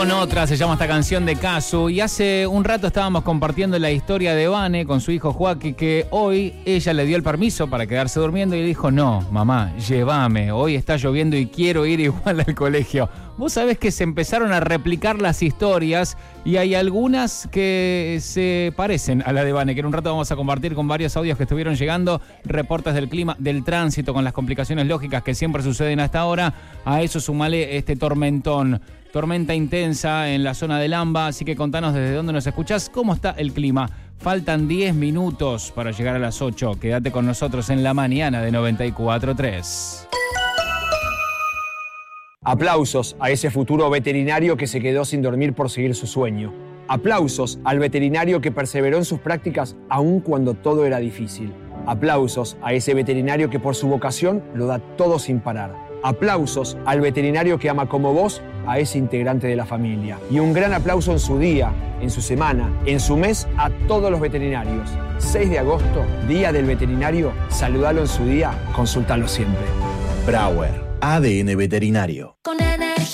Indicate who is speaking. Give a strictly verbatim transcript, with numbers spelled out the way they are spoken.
Speaker 1: con otra, se llama esta canción de Casu. Y hace un rato estábamos compartiendo la historia de Vane con su hijo Joaquín, que hoy ella le dio el permiso para quedarse durmiendo y le dijo: no, mamá, llévame, hoy está lloviendo y quiero ir igual al colegio. Vos sabés que se empezaron a replicar las historias y hay algunas que se parecen a la de Vane, que en un rato vamos a compartir con varios audios que estuvieron llegando, reportes del clima, del tránsito, con las complicaciones lógicas que siempre suceden hasta ahora. A eso sumale este tormentón. Tormenta intensa en la zona de Lamba, así que contanos desde dónde nos escuchás, cómo está el clima. Faltan diez minutos para llegar a las ocho. Quédate con nosotros en la mañana de noventa y cuatro punto tres.
Speaker 2: Aplausos a ese futuro veterinario que se quedó sin dormir por seguir su sueño. Aplausos al veterinario que perseveró en sus prácticas aun cuando todo era difícil. Aplausos a ese veterinario que por su vocación lo da todo sin parar. Aplausos al veterinario que ama como vos a ese integrante de la familia. Y un gran aplauso en su día, en su semana, en su mes a todos los veterinarios. seis de agosto, Día del Veterinario. Saludalo en su día, consultalo siempre.
Speaker 3: Brauer, A D N Veterinario.
Speaker 4: Con energía.